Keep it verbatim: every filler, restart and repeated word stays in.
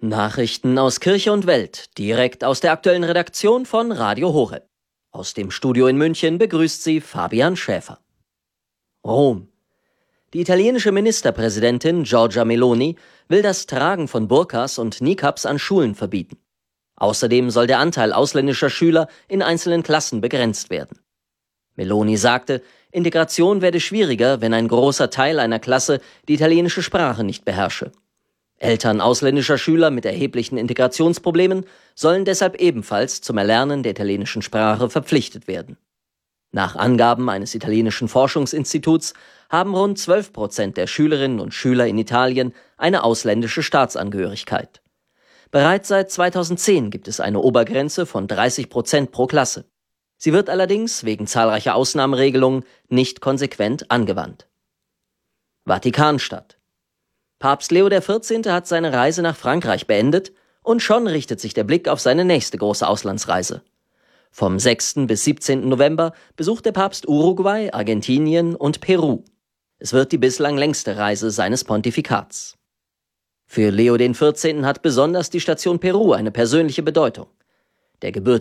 Nachrichten aus Kirche und Welt, direkt aus der aktuellen Redaktion von Radio Horeb. Aus dem Studio in München begrüßt Sie Fabian Schäfer. Rom. Die italienische Ministerpräsidentin Giorgia Meloni will das Tragen von Burkas und Niqabs an Schulen verbieten. Außerdem soll der Anteil ausländischer Schüler in einzelnen Klassen begrenzt werden. Meloni sagte, Integration werde schwieriger, wenn ein großer Teil einer Klasse die italienische Sprache nicht beherrsche. Eltern ausländischer Schüler mit erheblichen Integrationsproblemen sollen deshalb ebenfalls zum Erlernen der italienischen Sprache verpflichtet werden. Nach Angaben eines italienischen Forschungsinstituts haben rund zwölf Prozent der Schülerinnen und Schüler in Italien eine ausländische Staatsangehörigkeit. Bereits seit zweitausendzehn gibt es eine Obergrenze von dreißig Prozent pro Klasse. Sie wird allerdings wegen zahlreicher Ausnahmeregelungen nicht konsequent angewandt. Vatikanstadt. Papst Leo der vierzehnte hat seine Reise nach Frankreich beendet und schon richtet sich der Blick auf seine nächste große Auslandsreise. Vom sechsten bis siebzehnten November besucht der Papst Uruguay, Argentinien und Peru. Es wird die bislang längste Reise seines Pontifikats. Für Leo den vierzehnten hat besonders die Station Peru eine persönliche Bedeutung. Der gebürtige